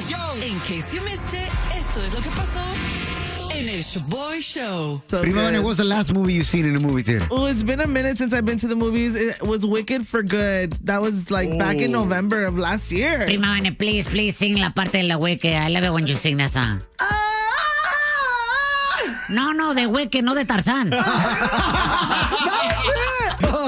In case you missed it, esto es lo que pasó en el Shaboy Show. So Prima, good. what was the last movie you've seen in a movie theater? Oh, it's been a minute since I've been to the movies. It was Wicked for Good. That was like back in November of last year. Prima Vane, please sing la parte de la Wicked. I love it when you sing that song. No, de Wicked, no de Tarzán. That was it.